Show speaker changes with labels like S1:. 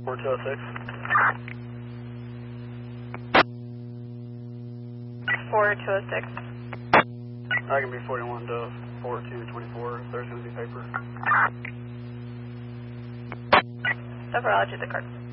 S1: 4206.
S2: 4206.
S1: I can be 41 to 4224 if there's going to be paper.
S2: So far, I'll do the card.